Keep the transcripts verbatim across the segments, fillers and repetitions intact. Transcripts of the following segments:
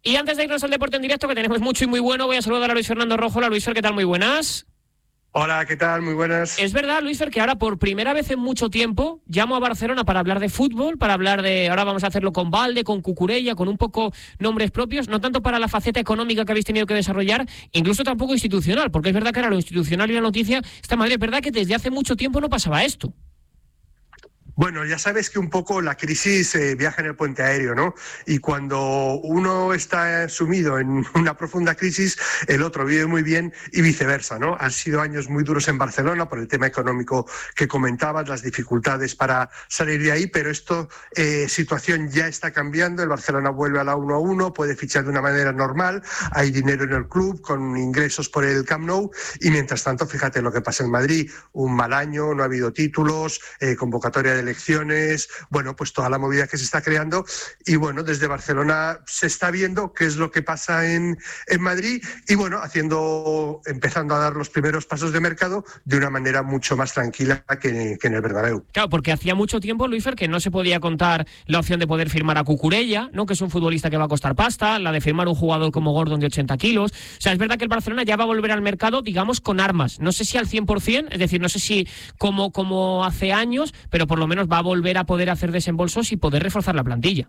Y antes de irnos al deporte en directo, que tenemos mucho y muy bueno, voy a saludar a Luis Fernando Rojo. Hola, Luis Fer, ¿qué tal? Muy buenas. Hola, ¿qué tal? Muy buenas. Es verdad, Luis Fer, que ahora por primera vez en mucho tiempo llamo a Barcelona para hablar de fútbol, para hablar de... Ahora vamos a hacerlo con Valde, con Cucurella, con un poco nombres propios, no tanto para la faceta económica que habéis tenido que desarrollar, incluso tampoco institucional, porque es verdad que ahora lo institucional y la noticia está en Madrid. Es verdad que desde hace mucho tiempo no pasaba esto. Bueno, ya sabes que un poco la crisis eh, viaja en el puente aéreo, ¿no? Y cuando uno está sumido en una profunda crisis, el otro vive muy bien y viceversa, ¿no? Han sido años muy duros en Barcelona por el tema económico que comentabas, las dificultades para salir de ahí, pero esta eh, situación ya está cambiando. El Barcelona vuelve a la uno a uno, puede fichar de una manera normal, hay dinero en el club con ingresos por el Camp Nou y mientras tanto, fíjate lo que pasa en Madrid, un mal año, no ha habido títulos, eh, convocatoria de elecciones, bueno, pues toda la movida que se está creando y bueno, desde Barcelona se está viendo qué es lo que pasa en, en Madrid y bueno, haciendo, empezando a dar los primeros pasos de mercado de una manera mucho más tranquila que, que en el Bernabéu. Claro, porque hacía mucho tiempo, Luis Fer, que no se podía contar la opción de poder firmar a Cucurella, ¿no? Que es un futbolista que va a costar pasta, la de firmar un jugador como Gordon de ochenta kilos. O sea, es verdad que el Barcelona ya va a volver al mercado, digamos, con armas. No sé si al cien por ciento, es decir, no sé si como, como hace años, pero por lo menos va a volver a poder hacer desembolsos y poder reforzar la plantilla.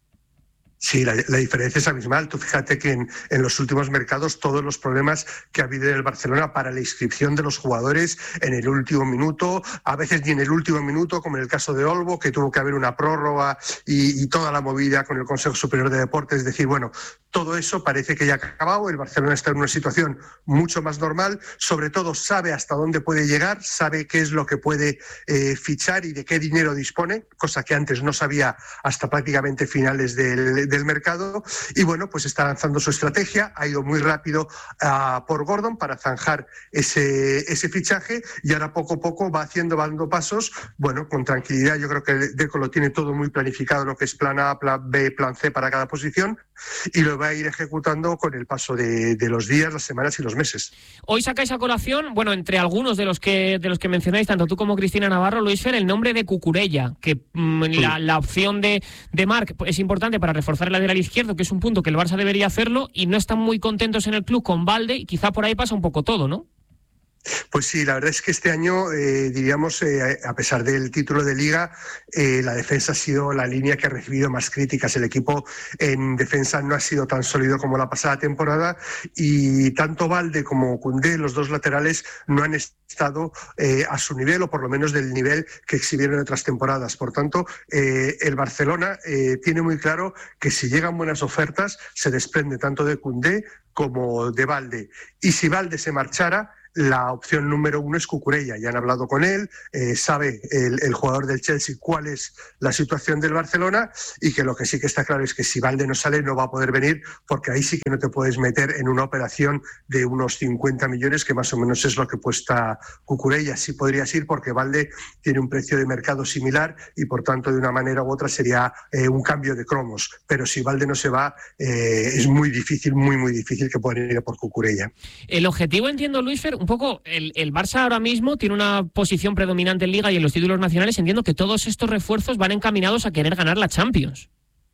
Sí, la, la diferencia es abismal. Tú fíjate que en, en los últimos mercados todos los problemas que ha habido en el Barcelona para la inscripción de los jugadores en el último minuto, a veces ni en el último minuto, como en el caso de Olmo, que tuvo que haber una prórroga y, y toda la movida con el Consejo Superior de Deportes. Es decir, bueno, todo eso parece que ya ha acabado. El Barcelona está en una situación mucho más normal. Sobre todo sabe hasta dónde puede llegar, sabe qué es lo que puede eh, fichar y de qué dinero dispone, cosa que antes no sabía hasta prácticamente finales del del mercado y bueno, pues está lanzando su estrategia, ha ido muy rápido uh, por Gordon para zanjar ese, ese fichaje y ahora poco a poco va haciendo, va dando pasos, bueno, con tranquilidad. Yo creo que Deco lo tiene todo muy planificado, lo que es plan A, plan B, plan C para cada posición y lo va a ir ejecutando con el paso de, de los días, las semanas y los meses. Hoy sacáis a colación, bueno, entre algunos de los que de los que mencionáis, tanto tú como Cristina Navarro, Luis Fer, el nombre de Cucurella, que mmm, sí. la, la opción de, de Marc es importante para reforzar el lateral izquierdo, que es un punto que el Barça debería hacerlo, y no están muy contentos en el club con Valde, y quizá por ahí pasa un poco todo, ¿no? Pues sí, la verdad es que este año, eh, diríamos, eh, a pesar del título de Liga, eh, la defensa ha sido la línea que ha recibido más críticas. El equipo en defensa no ha sido tan sólido como la pasada temporada y tanto Valde como Koundé, los dos laterales, no han estado eh, a su nivel o por lo menos del nivel que exhibieron en otras temporadas. Por tanto, eh, el Barcelona eh, tiene muy claro que si llegan buenas ofertas se desprende tanto de Koundé como de Valde. Y si Valde se marchara, la opción número uno es Cucurella. Ya han hablado con él, eh, sabe el, el jugador del Chelsea cuál es la situación del Barcelona y que lo que sí que está claro es que si Valde no sale no va a poder venir porque ahí sí que no te puedes meter en una operación de unos cincuenta millones que más o menos es lo que cuesta Cucurella. Sí podrías ir porque Valde tiene un precio de mercado similar y por tanto de una manera u otra sería eh, un cambio de cromos. Pero si Valde no se va eh, es muy difícil, muy muy difícil que puedan ir por Cucurella. El objetivo, entiendo, Luis Fer, un poco el, el Barça ahora mismo tiene una posición predominante en Liga y en los títulos nacionales. Entiendo que todos estos refuerzos van encaminados a querer ganar la Champions.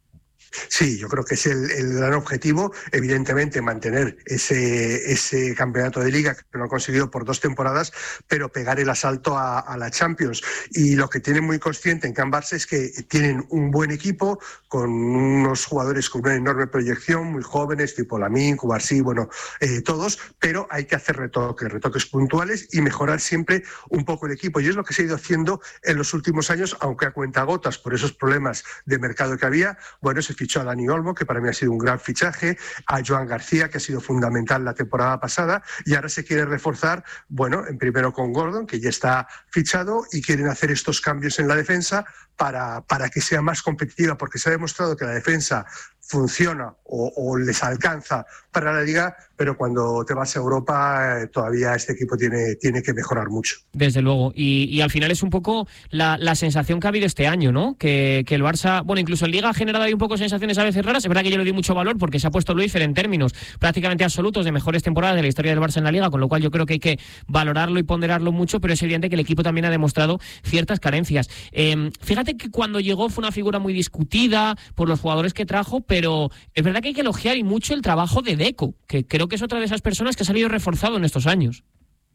Sí, yo creo que es el, el gran objetivo, evidentemente mantener ese, ese campeonato de Liga que no ha conseguido por dos temporadas, pero pegar el asalto a, a la Champions. Y lo que tienen muy consciente en Can Barça es que tienen un buen equipo con unos jugadores con una enorme proyección, muy jóvenes, tipo Lamine, Cubarsí, bueno, eh, todos, pero hay que hacer retoques, retoques puntuales y mejorar siempre un poco el equipo. Y es lo que se ha ido haciendo en los últimos años, aunque a cuentagotas por esos problemas de mercado que había. Bueno, se fichó a Dani Olmo, que para mí ha sido un gran fichaje, a Joan García, que ha sido fundamental la temporada pasada, y ahora se quiere reforzar, bueno, en primero con Gordon, que ya está fichado, y quieren hacer estos cambios en la defensa para, para que sea más competitiva, porque se ha demostrado que la defensa funciona o, o les alcanza para la Liga, pero cuando te vas a Europa eh, todavía este equipo tiene, tiene que mejorar mucho. Desde luego, y, y al final es un poco la, la sensación que ha habido este año, ¿no? Que, que el Barça, bueno, incluso en Liga ha generado ahí un poco sensaciones a veces raras. Es verdad que yo le di mucho valor porque se ha puesto Luis Fer en términos prácticamente absolutos de mejores temporadas de la historia del Barça en la Liga, con lo cual yo creo que hay que valorarlo y ponderarlo mucho, pero es evidente que el equipo también ha demostrado ciertas carencias. Eh, fíjate que cuando llegó fue una figura muy discutida por los jugadores que trajo, pero pero es verdad que hay que elogiar y mucho el trabajo de Deco, que creo que es otra de esas personas que ha salido reforzado en estos años.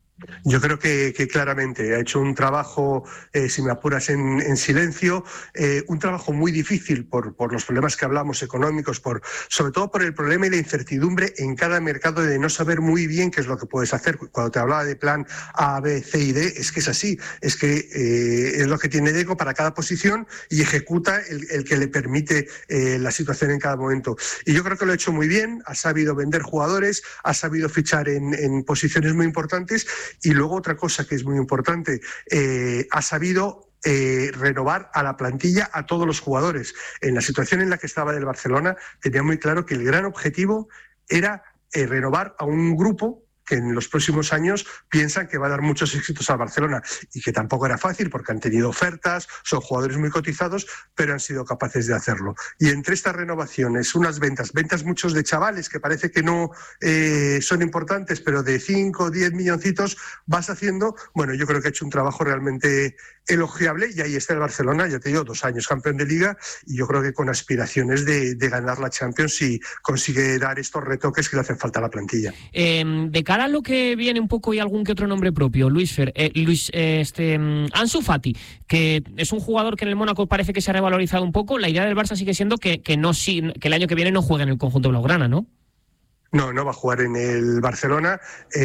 Yo creo que, que claramente ha hecho un trabajo, eh, si me apuras, en, en silencio, eh, un trabajo muy difícil por, por los problemas que hablamos económicos, por, sobre todo por el problema y la incertidumbre en cada mercado de no saber muy bien qué es lo que puedes hacer. Cuando te hablaba de plan A, B, C y D, es que es así, es que eh, es lo que tiene Deco para cada posición y ejecuta el, el que le permite eh, la situación en cada momento. Y yo creo que lo ha hecho muy bien, ha sabido vender jugadores, ha sabido fichar en, en posiciones muy importantes. Y luego otra cosa que es muy importante, eh, ha sabido eh, renovar a la plantilla a todos los jugadores. En la situación en la que estaba el Barcelona tenía muy claro que el gran objetivo era eh, renovar a un grupo que en los próximos años piensan que va a dar muchos éxitos al Barcelona y que tampoco era fácil porque han tenido ofertas, son jugadores muy cotizados, pero han sido capaces de hacerlo. Y entre estas renovaciones, unas ventas, ventas muchos de chavales que parece que no eh, son importantes, pero de cinco o diez milloncitos vas haciendo, bueno, yo creo que ha hecho un trabajo realmente elogiable y ahí está el Barcelona, ya te digo, dos años campeón de Liga y yo creo que con aspiraciones de, de ganar la Champions si consigue dar estos retoques que le hacen falta a la plantilla. Eh, de cara a lo que viene un poco y algún que otro nombre propio, Luis Fer, eh, Luis, eh, este, Ansu Fati, que es un jugador que en el Mónaco parece que se ha revalorizado un poco, la idea del Barça sigue siendo que, que, no, que el año que viene no juegue en el conjunto blaugrana, ¿no? No, no va a jugar en el Barcelona,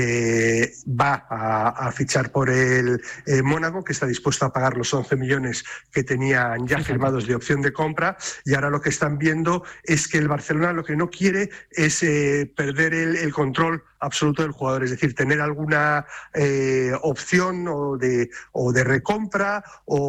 eh, va a, a fichar por el eh, Mónaco, que está dispuesto a pagar los once millones que tenían ya firmados de opción de compra, y ahora lo que están viendo es que el Barcelona lo que no quiere es eh, perder el, el control absoluto del jugador, es decir, tener alguna eh, opción o de, o de recompra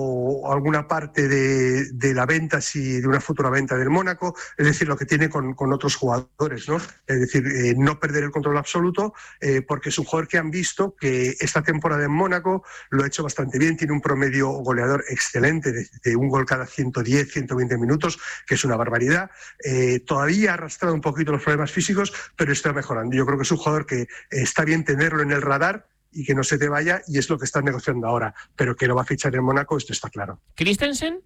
o alguna parte de, de la venta, si de una futura venta del Mónaco, es decir, lo que tiene con, con otros jugadores, ¿no? Es decir, eh, no perder el control absoluto, eh, porque es un jugador que han visto que esta temporada en Mónaco lo ha hecho bastante bien, tiene un promedio goleador excelente de, de un gol cada ciento diez, ciento veinte minutos, que es una barbaridad. Eh, todavía ha arrastrado un poquito los problemas físicos, pero está mejorando. Yo creo que es un jugador que está bien tenerlo en el radar y que no se te vaya, y es lo que están negociando ahora, pero que lo va a fichar en Mónaco, esto está claro. ¿Christensen?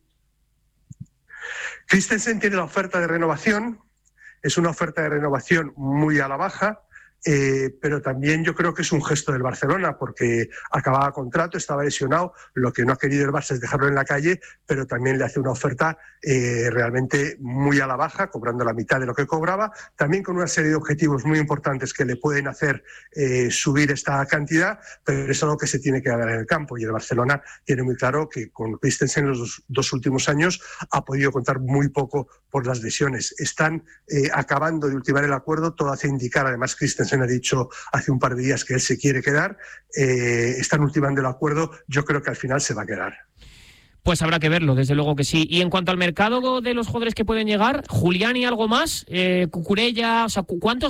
Christensen tiene la oferta de renovación, es una oferta de renovación muy a la baja, Eh, pero también yo creo que es un gesto del Barcelona porque acababa contrato, estaba lesionado, lo que no ha querido el Barça es dejarlo en la calle, pero también le hace una oferta eh, realmente muy a la baja, cobrando la mitad de lo que cobraba, también con una serie de objetivos muy importantes que le pueden hacer eh, subir esta cantidad, pero es algo que se tiene que dar en el campo y el Barcelona tiene muy claro que con Christensen en los dos, dos últimos años ha podido contar muy poco por las lesiones. Están eh, acabando de ultimar el acuerdo, todo hace indicar, además Christensen ha dicho hace un par de días que él se quiere quedar, eh, están ultimando el acuerdo, yo creo que al final se va a quedar. Pues habrá que verlo, desde luego que sí. Y en cuanto al mercado de los jugadores que pueden llegar, Julián y algo más, eh, Cucurella, o sea, ¿cuántos